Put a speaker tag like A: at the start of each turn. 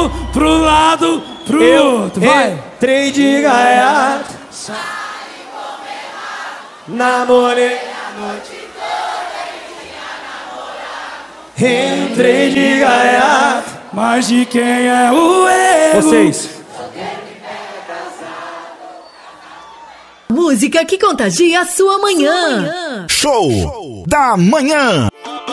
A: pro lado, pro outro. Vai!
B: Entrei de gaiato, namorei a noite toda, entrei de gaiato.
A: Mas de quem é o erro?
B: Vocês.
C: Música que contagia a sua manhã.
D: Show da Manhã.